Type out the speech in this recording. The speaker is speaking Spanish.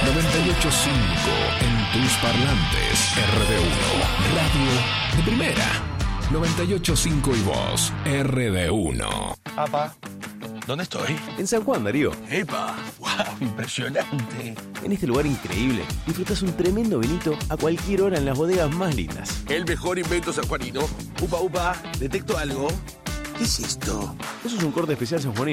98.5 en tus parlantes. RD1, radio de primera. 98.5 y vos, RD1. Papá, ¿dónde estoy? En San Juan, Darío. ¡Epa! ¡Wow! Impresionante. En este lugar increíble, disfrutas un tremendo vinito a cualquier hora en las bodegas más lindas. El mejor invento sanjuanino. Upa, upa, detecto algo. ¿Qué es esto? Eso es un corte especial sanjuanino.